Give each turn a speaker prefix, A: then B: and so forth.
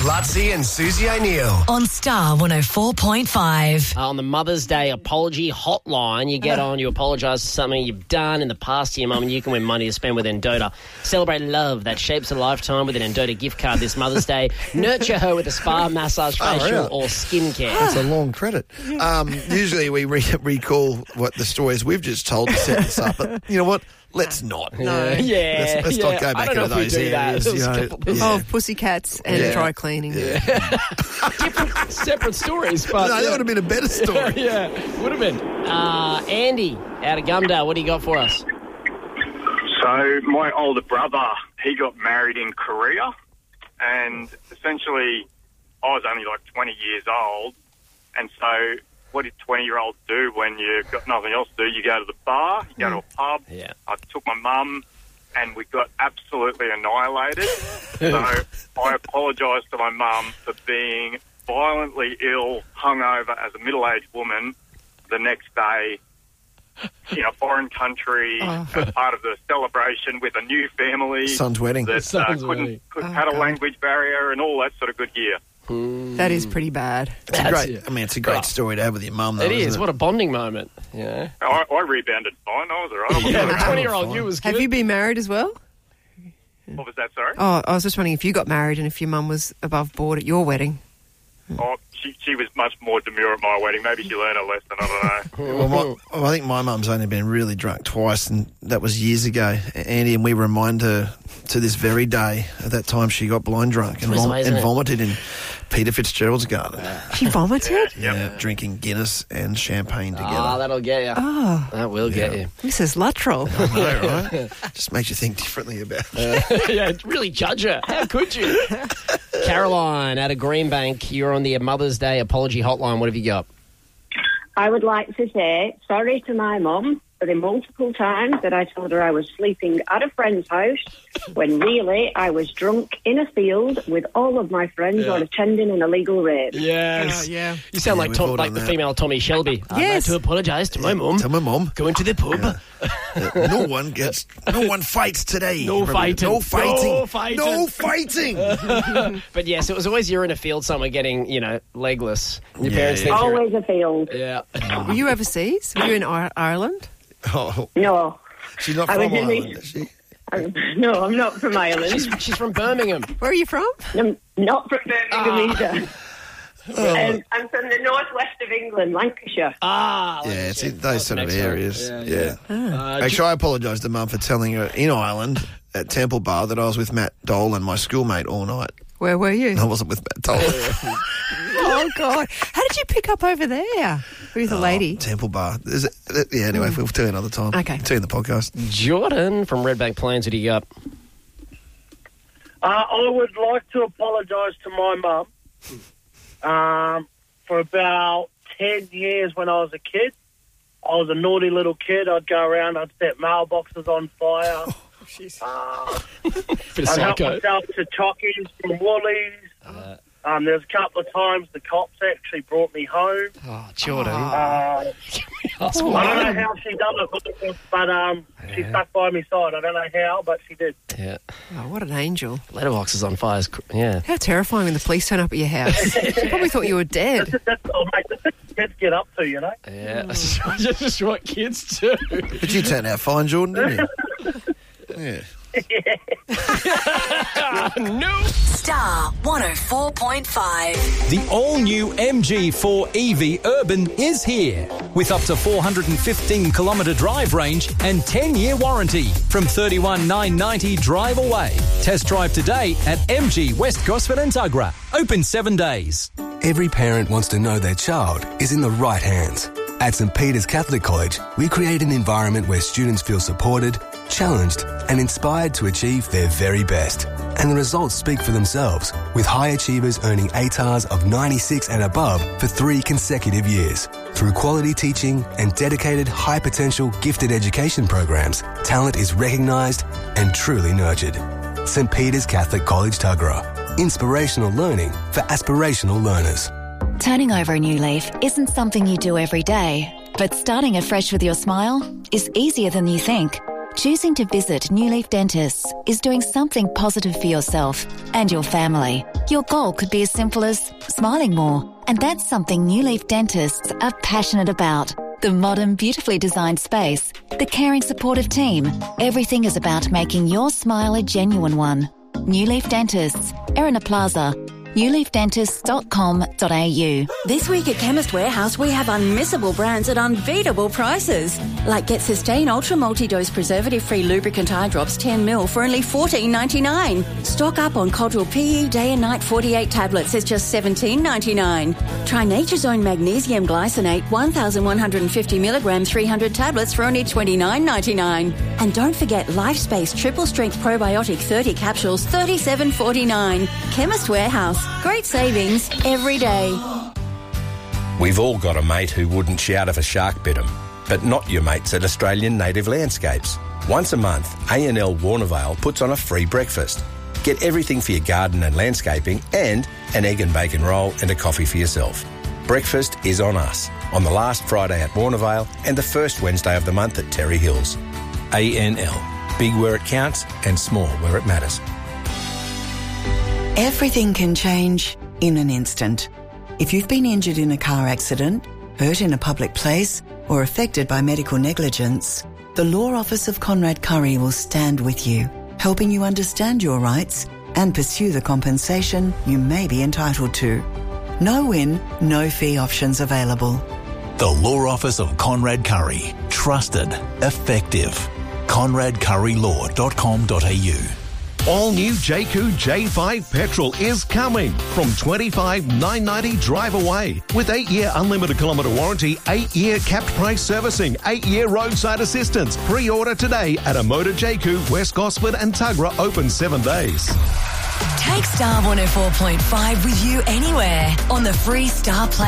A: Lutzi and Susie O'Neill.
B: On Star 104.5.
C: On the Mother's Day apology hotline, you get on, you apologise for something you've done in the past to your mum, and you can win money to spend with Endota. Celebrate love that shapes a lifetime with an Endota gift card this Mother's Day. Nurture her with a spa, massage, facial or skincare.
D: That's a long credit. Usually we recall what the stories we've just told to set this up, but you know what? Let's not.
C: No.
D: Let's not go back into those areas.
E: Of pussycats and dry cleaning.
C: Different, separate stories. But
D: no, that would have been a better story.
C: Yeah, would have been. Andy, out of Gumdale, what do you got for us?
F: So my older brother, he got married in Korea, and essentially I was only like 20 years old, and so what did 20-year-olds do when you've got nothing else to do? You go to the bar, you go to a pub.
C: Yeah.
F: I took my mum, and we got absolutely annihilated. So I apologised to my mum for being violently ill, hungover as a middle-aged woman the next day in a foreign country as part of the celebration with a new family.
D: Son's wedding.
F: That had a language barrier and all that sort of good gear.
E: That is pretty bad.
D: It's a great story to have with your mum, though.
C: It is. What a bonding moment. Yeah.
F: I rebounded fine. I was all right.
C: Yeah, the 20-year-old you was good.
E: Have you been married as well?
F: What was that, sorry?
E: Oh, I was just wondering if you got married and if your mum was above board at your wedding.
F: Oh, she was much more demure at my wedding. Maybe she learned her lesson. I don't know.
D: I think my mum's only been really drunk twice, and that was years ago, Andy, and we remind her to this very day at that time she got blind drunk and vomited in Peter Fitzgerald's garden.
E: She vomited?
D: Yeah, drinking Guinness and champagne together.
C: Oh, that'll get you.
E: Oh.
C: That will get you.
E: Mrs. Luttrell.
D: I know, right? Just makes you think differently about it.
C: Yeah, really judge her. How could you? Caroline, out of Greenbank, you're on the Mother's Day apology hotline. What have you got?
G: I would like to say sorry to my mum for the multiple times that I told her I was sleeping at a friend's house when really I was drunk in a field with all of my friends or attending an illegal rave.
C: Yes.
E: Yeah.
C: You sound like the female Tommy Shelby.
E: Yes.
C: I'd like to apologise to my mum.
D: To my mum.
C: Going to the pub.
D: No one fights today.
C: No fighting.
D: No fighting.
C: No fighting.
D: No fighting.
C: But yes, it was always you're in a field somewhere getting, legless. Your parents think
G: Always a field.
C: Yeah.
E: Were you overseas? Were you in Ireland?
D: Oh,
G: No.
D: she's not
G: I
D: from
G: was in
D: Ireland, is she?
G: No, I'm not from Ireland.
C: She's from Birmingham.
E: Where are you from?
G: I'm not from Birmingham either. I'm from the northwest of England, Lancashire.
D: Yeah, it's in those sort of areas. Yeah. Actually, I apologise to Mum for telling her in Ireland at Temple Bar that I was with Matt Dolan, my schoolmate, all night.
E: Where were you?
D: I wasn't with Matt Dolan.
E: Oh, God. How did you pick up over there with a lady?
D: Temple Bar. Anyway, we'll tell you another time.
E: Okay.
D: Tell you in the podcast.
C: Jordan from Redbank Plains, what do you got?
H: I would like to apologise to my mum for about 10 years when I was a kid. I was a naughty little kid. I'd go around, I'd set mailboxes on fire.
C: Bit of
H: I'd help
C: psycho.
H: myself to chockies from Woolies. There's a couple of times the cops actually brought me home.
C: Oh, Jordan.
H: I don't know how she done it, but she stuck by my side. I don't know how, but she did.
C: Yeah.
E: Oh, what an angel.
C: Letterbox is on fire. Yeah.
E: How terrifying when the police turn up at your house. They probably thought you were dead.
H: That's all, mate. That's what kids get up to, you know?
C: Yeah. That's just what kids do.
D: But you turned out fine, Jordan, didn't you? Yeah.
C: No.
B: Star 104.5.
I: The all-new MG4 EV Urban is here with up to 415-kilometre drive range and 10-year warranty from $31,990 drive away. Test drive today at MG West Gosford and Tuggerah. Open 7 days.
A: Every parent wants to know their child is in the right hands. At St. Peter's Catholic College, we create an environment where students feel supported, challenged and inspired to achieve their very best. And the results speak for themselves, with high achievers earning ATARs of 96 and above for 3 consecutive years. Through quality teaching and dedicated high-potential gifted education programs, talent is recognised and truly nurtured. St. Peter's Catholic College, Tuggerah. Inspirational learning for aspirational learners.
J: Turning over a new leaf isn't something you do every day, but starting afresh with your smile is easier than you think. Choosing to visit New Leaf Dentists is doing something positive for yourself and your family. Your goal could be as simple as smiling more. And that's something New Leaf dentists are passionate about. The modern, beautifully designed space, the caring, supportive team. Everything is about making your smile a genuine one. New Leaf Dentists, Erina Plaza, newleafdentists.com.au.
K: This week at Chemist Warehouse, we have unmissable brands at unbeatable prices. Like Get Sustain Ultra Multi-Dose Preservative-Free Lubricant Eye Drops 10ml for only $14.99. Stock up on Codral PE Day and Night 48 tablets. It's just $17.99. Try Nature's Own Magnesium Glycinate 1,150 milligram 300 tablets for only $29.99. And don't forget LifeSpace Triple Strength Probiotic 30 capsules, $37.49. Chemist Warehouse. Great savings every day.
L: We've all got a mate who wouldn't shout if a shark bit him, but not your mates at Australian Native Landscapes. Once a month, A&L Warnervale puts on a free breakfast. Get everything for your garden and landscaping and an egg and bacon roll and a coffee for yourself. Breakfast is on us on the last Friday at Warnervale and the first Wednesday of the month at Terry Hills. A&L. Big where it counts and small where it matters.
M: Everything can change in an instant. If you've been injured in a car accident, hurt in a public place, or affected by medical negligence, the Law Office of Conrad Curry will stand with you, helping you understand your rights and pursue the compensation you may be entitled to. No win, no fee options available.
N: The Law Office of Conrad Curry. Trusted. Effective. ConradCurryLaw.com.au.
O: All new JQ J5 petrol is coming from $25,990 drive away with 8-year unlimited kilometre warranty, 8-year capped price servicing, 8-year roadside assistance. Pre-order today at a Motor JQ, West Gosford and Tuggerah, open 7 days.
B: Take Star 104.5 with you anywhere on the free Star Play